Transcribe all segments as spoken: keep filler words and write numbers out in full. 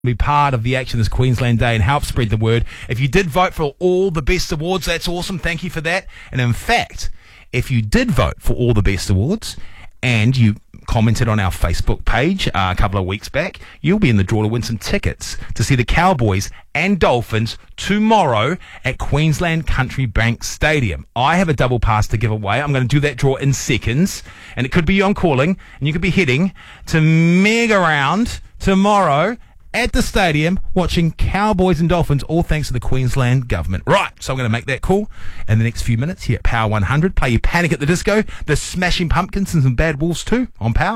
be part of the action this Queensland Day and help spread the word. If you did vote for all the best awards, that's awesome. Thank you for that. And in fact, if you did vote for all the best awards and you commented on our Facebook page uh, a couple of weeks back, you'll be in the draw to win some tickets to see the Cowboys and Dolphins tomorrow at Queensland Country Bank Stadium. I have a double pass to give away. I'm going to do that draw in seconds, and it could be you on calling, and you could be heading to Mega Round tomorrow at the stadium watching Cowboys and Dolphins, all thanks to the Queensland government. Right, so I'm going to make that call in the next few minutes here at Power one hundred. Play you Panic at the Disco, the Smashing Pumpkins and some Bad Wolves too on Power.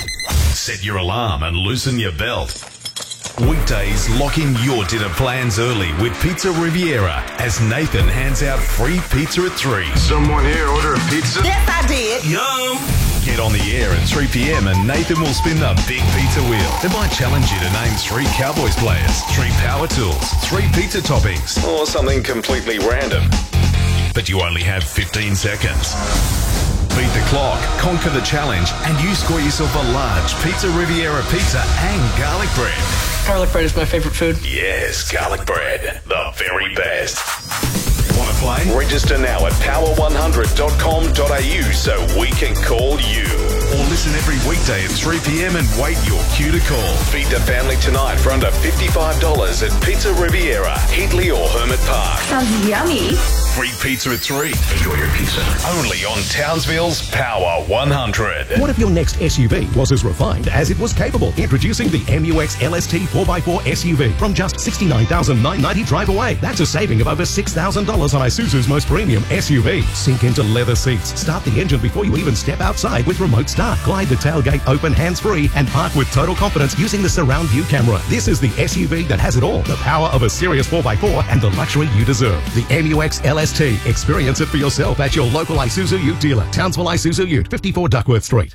Set your alarm and loosen your belt. Weekdays, lock in your dinner plans early with Pizza Riviera as Nathan hands out free pizza at three. Someone here order a pizza? Yes, I did. Yum! Get on the air at three p.m. and Nathan will spin the big pizza wheel. It might challenge you to name three Cowboys players, three power tools, three pizza toppings, or something completely random. But you only have fifteen seconds. Beat the clock, conquer the challenge, and you score yourself a large Pizza Riviera pizza and garlic bread. Garlic bread is my favourite food. Yes, garlic bread. The very best. Want to play? Register now at power one hundred dot com dot a u so we can call you. Or listen every weekday at three p.m. and wait your cue to call. Feed the family tonight for under fifty-five dollars at Pizza Riviera, Heatley or Hermit Park. Sounds yummy. Free pizza at three. Enjoy your pizza. Only on Townsville's Power one hundred. What if your next S U V was as refined as it was capable? Introducing the M U X L S T four by four S U V from just sixty-nine thousand nine hundred ninety dollars drive away. That's a saving of over six thousand dollars on Isuzu's most premium S U V. Sink into leather seats. Start the engine before you even step outside with remote start. Glide the tailgate open hands-free and park with total confidence using the surround view camera. This is the S U V that has it all. The power of a serious four by four and the luxury you deserve. The M U X L S T. Experience it for yourself at your local Isuzu Ute dealer. Townsville Isuzu Ute, fifty-four Duckworth Street.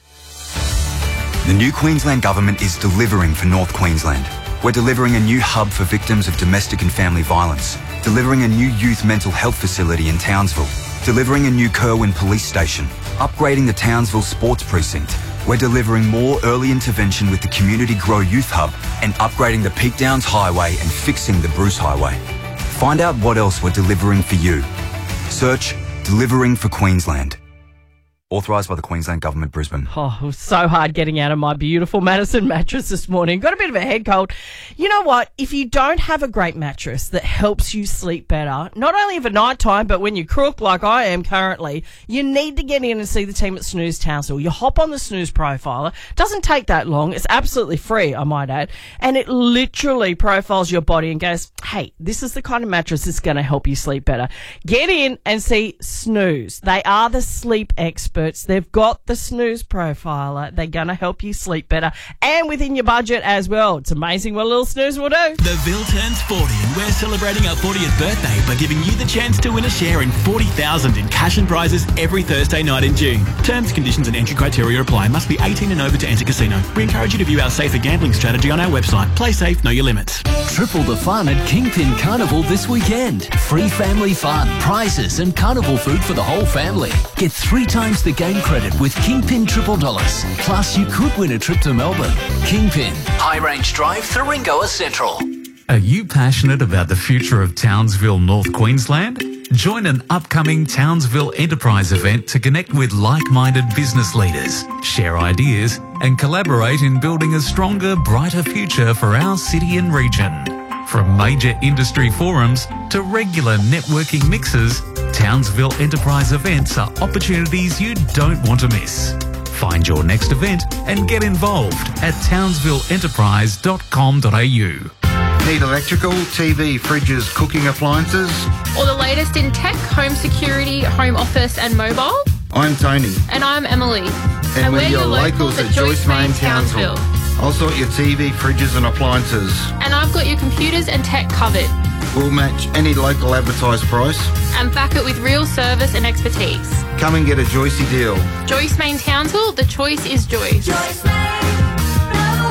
The new Queensland Government is delivering for North Queensland. We're delivering a new hub for victims of domestic and family violence, delivering a new youth mental health facility in Townsville, delivering a new Kerwin police station, upgrading the Townsville Sports Precinct. We're delivering more early intervention with the Community Grow Youth Hub and upgrading the Peak Downs Highway and fixing the Bruce Highway. Find out what else we're delivering for you. Search Delivering for Queensland. Authorised by the Queensland Government, Brisbane. Oh, it was so hard getting out of my beautiful Madison mattress this morning. Got a bit of a head cold. You know what? If you don't have a great mattress that helps you sleep better, not only for night time, but when you crook like I am currently, you need to get in and see the team at Snooze Townsville. You hop on the Snooze Profiler. Doesn't take that long. It's absolutely free, I might add. And it literally profiles your body and goes, hey, this is the kind of mattress that's going to help you sleep better. Get in and see Snooze. They are the sleep experts. They've got the Snooze Profiler. They're going to help you sleep better and within your budget as well. It's amazing what a little snooze will do. The Ville turns forty and we're celebrating our fortieth birthday by giving you the chance to win a share in forty thousand dollars in cash and prizes every Thursday night in June. Terms, conditions and entry criteria apply. Must be eighteen and over to enter casino. We encourage you to view our safer gambling strategy on our website. Play safe, know your limits. Triple the fun at Kingpin Carnival this weekend. Free family fun, prizes and carnival food for the whole family. Get three times the game credit with Kingpin Triple Dollars. Plus, you could win a trip to Melbourne. Kingpin, High Range Drive, Thuringoa Central. Are you passionate about the future of Townsville, North Queensland? Join an upcoming Townsville Enterprise event to connect with like-minded business leaders, share ideas, and collaborate in building a stronger, brighter future for our city and region. From major industry forums to regular networking mixes, Townsville Enterprise events are opportunities you don't want to miss. Find your next event and get involved at townsville enterprise dot com dot a u. Need electrical, T V, fridges, cooking appliances? Or the latest in tech, home security, home office and mobile? I'm Tony. And I'm Emily. And, and we're, we're your locals at Joyce Main Townsville. I'll sort your T V, fridges and appliances. And I've got your computers and tech covered. We'll match any local advertised price. And back it with real service and expertise. Come and get a Joycey deal. Joyce Main Townsville, the choice is Joyce. Joyce Main, no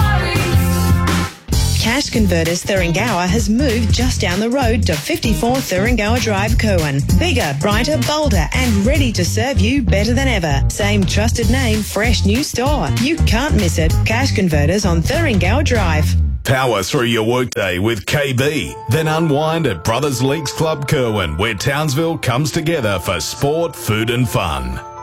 worries. Cash Converters Thuringowa has moved just down the road to fifty-four Thuringowa Drive, Kerwin. Bigger, brighter, bolder and ready to serve you better than ever. Same trusted name, fresh new store. You can't miss it. Cash Converters on Thuringowa Drive. Power through your workday with K B. Then unwind at Brothers Leagues Club Kerwin, where Townsville comes together for sport, food and fun.